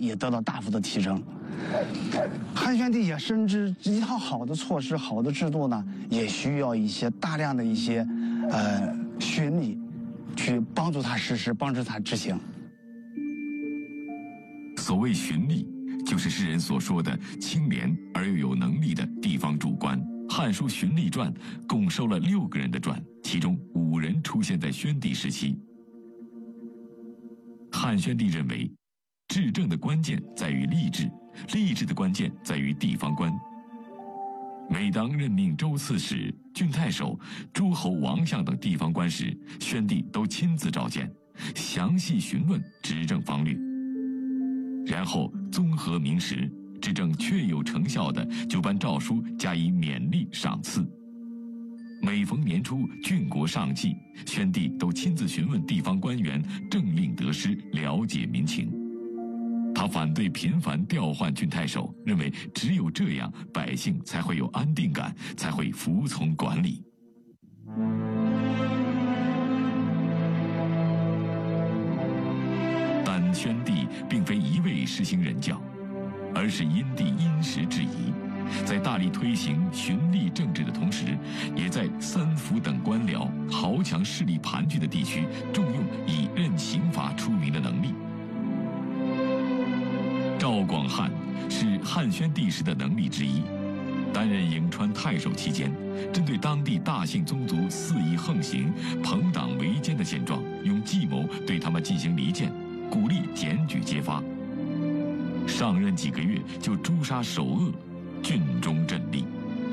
也得到大幅的提升。汉宣帝也深知一套好的措施、好的制度呢，也需要一些大量的一些巡吏去帮助他实施、帮助他执行。 所谓巡吏，就是世人所说的清廉而又有能力的地方主官。《汉书·巡吏传》共收了6个人的传，其中5人出现在宣帝时期。汉宣帝认为，治政的关键在于吏治，吏治的关键在于地方官。每当任命州刺史、郡太守、诸侯王相等地方官时，宣帝都亲自召见，详细询问执政方略，然后综合明实，执政确有成效的，就颁诏书加以勉励赏赐。每逢年初郡国上祭，宣帝都亲自询问地方官员政令得失，了解民情。他反对频繁调换郡太守，认为只有这样，百姓才会有安定感，才会服从管理。但宣帝并非一味实行人教，而是因地因时制宜，在大力推行巡吏政治的同时，也在三府等官僚豪强势力盘踞的地区，重用以任刑罚出名的能力。赵广汉是汉宣帝时的能力之一，担任颍川太守期间，针对当地大姓宗族肆意横行、朋党围奸的现状，用计谋对他们进行离间，鼓励检举揭发。上任几个月就诛杀首恶，郡中振立。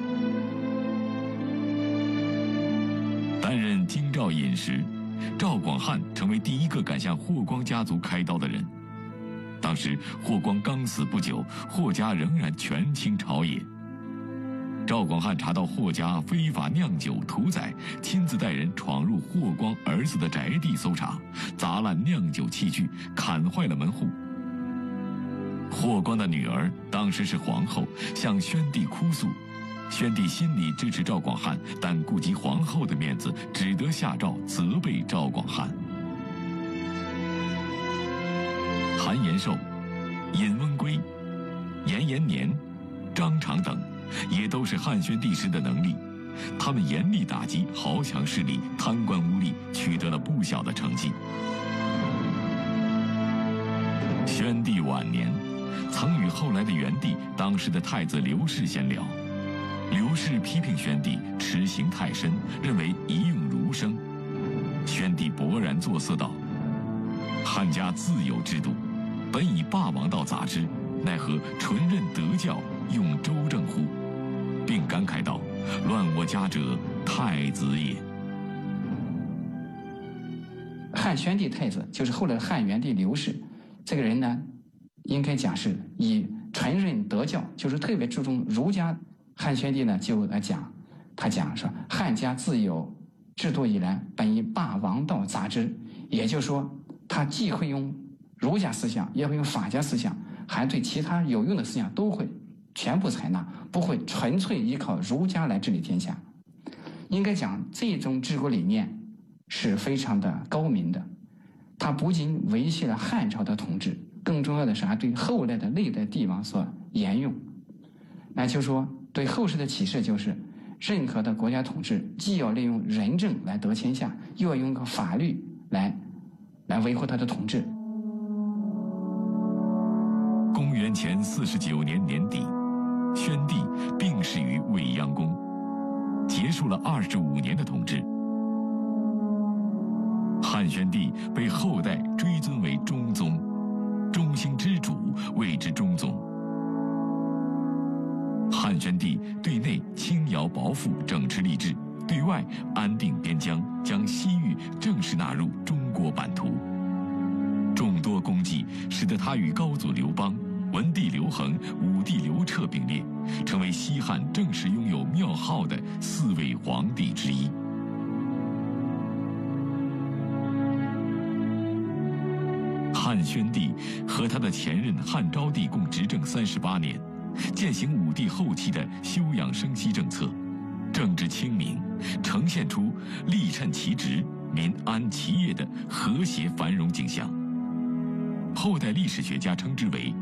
担任京兆尹时，赵广汉成为第一个敢向霍光家族开刀的人。当时霍光刚死不久，霍家仍然权倾朝野。赵广汉查到霍家非法酿酒屠宰，亲自带人闯入霍光儿子的宅地搜查，砸烂酿酒器具，砍坏了门户。霍光的女儿当时是皇后，向宣帝哭诉，宣帝心里支持赵广汉，但顾及皇后的面子，只得下诏责备赵广汉。韩延寿、尹温圭、严延年、张长等，也都是汉宣帝时的能力。他们严厉打击豪强势力、贪官污吏，取得了不小的成绩。宣帝晚年，曾与后来的元帝、当时的太子刘氏闲聊。刘氏批评宣帝持刑太深，认为一用儒生。宣帝勃然作色道：“汉家自有制度，本以霸王道杂之，奈何纯任德教，用周正乎？”并感慨道：“乱我家者，太子也。” 汉宣帝太子就是后来的汉元帝刘氏，这个人呢，应该讲是以纯任德教，就是特别注重儒家。汉宣帝呢就来讲，他讲说汉家自有制度以来，本以霸王道杂之，也就是说，他既会用儒家思想，也会用法家思想，还对其他有用的思想都会全部采纳，不会纯粹依靠儒家来治理天下。应该讲这种治国理念是非常的高明的，它不仅维系了汉朝的统治，更重要的是还对后来的历代帝王所沿用。那就是说，对后世的启示就是，任何的国家统治既要利用仁政来得天下，又要用个法律来维护他的统治。 公元前49年年底，宣帝病逝于未央宫，结束了25年的统治。汉宣帝被后代追尊为中宗，中兴之主谓之中宗。汉宣帝对内轻徭薄赋，整治吏治，对外安定边疆，将西域正式纳入中国版图。众多功绩使得他与高祖刘邦、文帝刘恒、武帝刘彻并列，成为西汉正式拥有庙号的4位皇帝之一。汉宣帝和他的前任汉昭帝共执政38年，践行武帝后期的休养生息政策，政治清明，呈现出吏称其职、民安其业的和谐繁荣景象。后代历史学家称之为